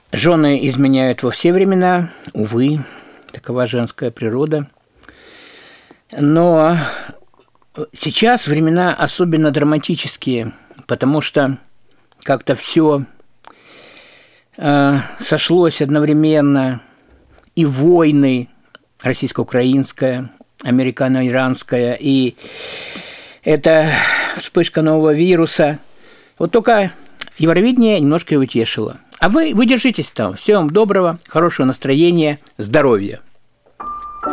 Жены изменяют во все времена, увы, такова женская природа. Но сейчас времена особенно драматические, потому что как-то все сошлось одновременно, и войны российско-украинская, американо-иранская, и это вспышка нового вируса. Вот только Евровидение немножко его утешило. А вы держитесь там. Всего вам доброго, хорошего настроения, здоровья.